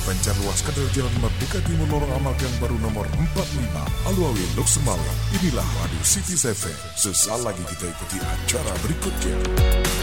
Banjarluas Kadal Jalan Merdeka Timur Lorong Amal Gang Baru nomor 45 Aluawi Lok Semawe. Inilah Radio City 7. Sesaat lagi kita ikuti acara berikutnya.